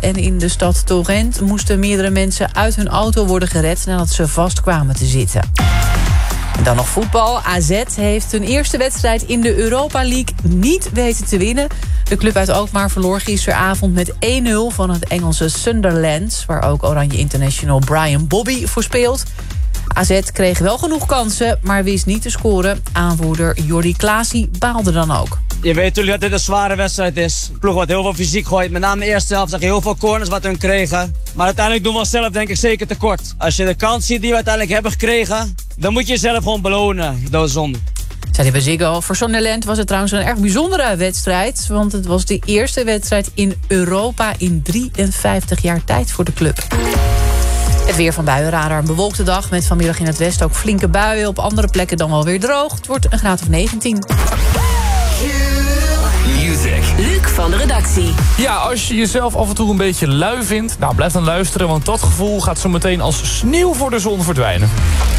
En in de stad Torrent moesten meerdere mensen uit hun auto worden gered nadat ze vast kwamen te zitten. En dan nog voetbal. AZ heeft hun eerste wedstrijd in de Europa League niet weten te winnen. De club uit Alkmaar verloor gisteravond met 1-0 van het Engelse Sunderland, waar ook Oranje International Brian Bobby voor speelt. AZ kreeg wel genoeg kansen, maar wist niet te scoren. Aanvoerder Jordi Klaasie baalde dan ook. Je weet natuurlijk dat dit een zware wedstrijd is. De ploeg wordt heel veel fysiek gooit. Met name de eerste helft zag je heel veel corners wat hun kregen. Maar uiteindelijk doen we onszelf denk ik zeker tekort. Als je de kans ziet die we uiteindelijk hebben gekregen, dan moet je jezelf gewoon belonen. Dat is zonde. Zei bij Ziggo. Voor Sunderland was het trouwens een erg bijzondere wedstrijd, want het was de eerste wedstrijd in Europa in 53 jaar tijd voor de club. Het weer van Buienradar. Een bewolkte dag met vanmiddag in het westen ook flinke buien. Op andere plekken dan wel weer droog. Het wordt een graad of 19. Luc van de redactie. Ja, als je jezelf af en toe een beetje lui vindt, nou blijf dan luisteren, want dat gevoel gaat zo meteen als sneeuw voor de zon verdwijnen.